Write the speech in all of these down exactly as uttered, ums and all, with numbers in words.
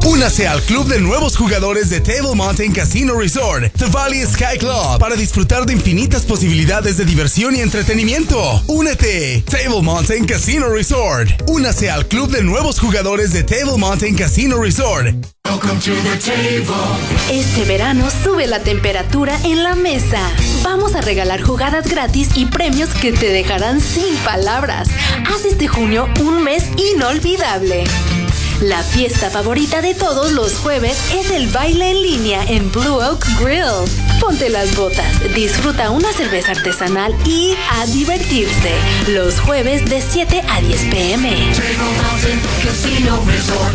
Únase al club de nuevos jugadores de Table Mountain Casino Resort, The Valley Sky Club, para disfrutar de infinitas posibilidades de diversión y entretenimiento. Únete, Table Mountain Casino Resort. Únase al club de nuevos jugadores de Table Mountain Casino Resort. Welcome to the table. Este verano sube la temperatura en la mesa. Vamos a regalar jugadas gratis y premios que te dejarán sin palabras. Haz este junio un mes inolvidable. La fiesta favorita de todos los jueves es el baile en línea en Blue Oak Grill. Ponte las botas, disfruta una cerveza artesanal y a divertirse. Los jueves de siete a diez pm. Table Mountain Casino Resort.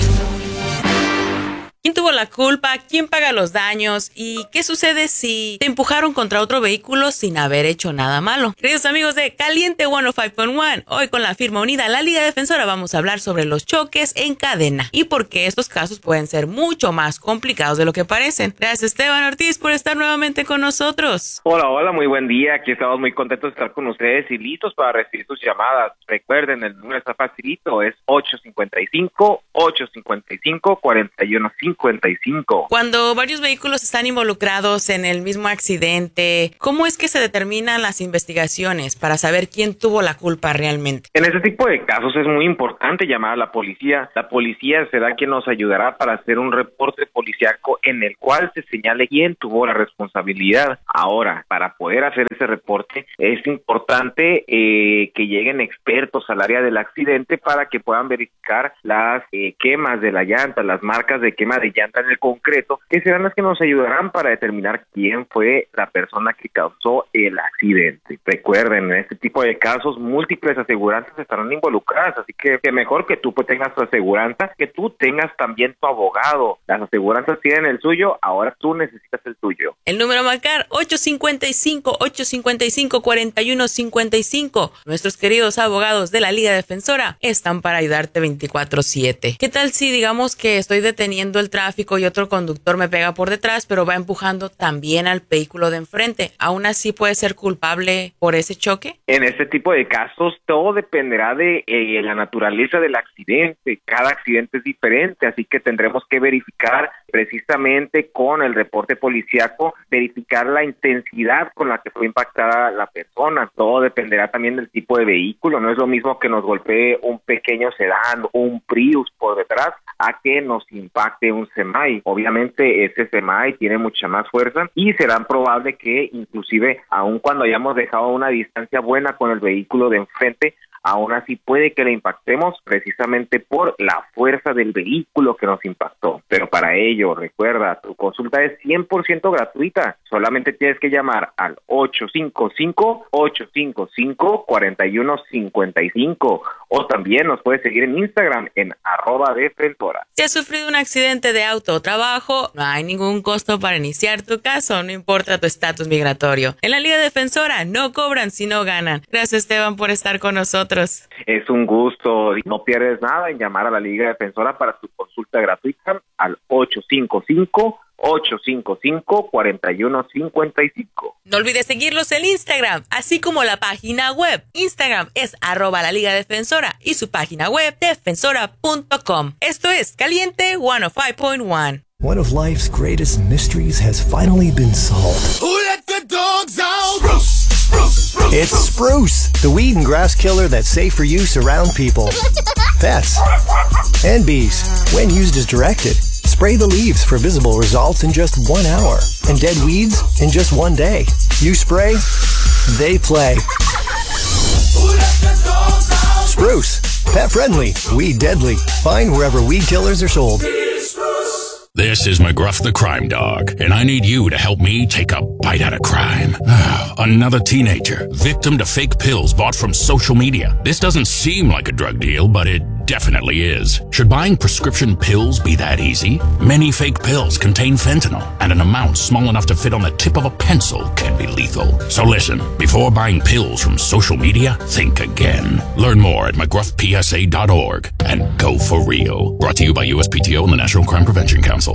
¿Quién tuvo la culpa? ¿Quién paga los daños? ¿Y qué sucede si te empujaron contra otro vehículo sin haber hecho nada malo? Queridos amigos de Caliente ciento cinco punto uno, hoy con la firma unida La Liga Defensora vamos a hablar sobre los choques en cadena y por qué estos casos pueden ser mucho más complicados de lo que parecen. Gracias Esteban Ortiz por estar nuevamente con nosotros. Hola, hola, muy buen día. Aquí estamos muy contentos de estar con ustedes y listos para recibir sus llamadas. Recuerden, el número está facilito, es ocho cinco cinco, ocho cinco cinco, cuatro uno cinco cinco. Cuando varios vehículos están involucrados en el mismo accidente, ¿cómo es que se determinan las investigaciones para saber quién tuvo la culpa realmente? En este tipo de casos es muy importante llamar a la policía. La policía será quien nos ayudará para hacer un reporte policíaco en el cual se señale quién tuvo la responsabilidad. Ahora, para poder hacer ese reporte es importante eh, que lleguen expertos al área del accidente para que puedan verificar las eh, quemas de la llanta, las marcas de quema de llanta en el concreto, que serán las que nos ayudarán para determinar quién fue la persona que causó el accidente. Recuerden, en este tipo de casos múltiples aseguranzas estarán involucradas, así que, que mejor que tú pues, tengas tu aseguranza, que tú tengas también tu abogado. Las aseguranzas tienen el suyo, ahora tú necesitas el tuyo. El número a marcar ocho cinco cinco, ocho cinco cinco, cuatro uno cinco cinco. Nuestros queridos abogados de la Liga Defensora están para ayudarte veinticuatro siete. ¿Qué tal si digamos que estoy deteniendo el tráfico y otro conductor me pega por detrás, pero va empujando también al vehículo de enfrente? ¿Aún así puede ser culpable por ese choque? En este tipo de casos todo dependerá de eh, la naturaleza del accidente. Cada accidente es diferente, así que tendremos que verificar precisamente con el reporte policíaco, verificar la intensidad con la que fue impactada la persona. Todo dependerá también del tipo de vehículo. No es lo mismo que nos golpee un pequeño sedán o un Prius por detrás a que nos impacte un semi. Obviamente ese semi tiene mucha más fuerza y será probable que inclusive aun cuando hayamos dejado una distancia buena con el vehículo de enfrente, aún así puede que le impactemos precisamente por la fuerza del vehículo que nos impactó. Pero para ello, recuerda, tu consulta es cien por ciento gratuita. Solamente tienes que llamar al ocho cinco cinco, ocho cinco cinco, cuatro uno cinco cinco o también nos puedes seguir en Instagram en arroba defensora. Si has sufrido un accidente de auto o trabajo, no hay ningún costo para iniciar tu caso, no importa tu estatus migratorio. En la Liga Defensora no cobran si no ganan. Gracias Esteban por estar con nosotros. Es un gusto, no pierdes nada en llamar a la Liga Defensora para tu consulta gratuita al ocho cinco cinco, ocho cinco cinco, cuatro uno cinco cinco. No olvides seguirlos en Instagram, así como la página web. Instagram es arroba la Liga Defensora y su página web defensora punto com. Esto es Caliente ciento cinco punto uno. One of life's greatest mysteries has finally been solved. Who let the dogs out? Spruce, spruce, spruce. It's Spruce, the weed and grass killer that's safe for use around people, pets, and bees. When used as directed, spray the leaves for visible results in just one hour, and dead weeds in just one day. You spray, they play. Who let the dogs out? Spruce, pet friendly, weed deadly. Find wherever weed killers are sold. This is McGruff the Crime Dog, and I need you to help me take a bite out of crime. Another teenager, victim to fake pills bought from social media. This doesn't seem like a drug deal, but it definitely is. Should buying prescription pills be that easy? Many fake pills contain fentanyl, and an amount small enough to fit on the tip of a pencil can be lethal. So listen, before buying pills from social media, think again. Learn more at mcgruff p s a dot org and go for real. Brought to you by U S P T O and the National Crime Prevention Council.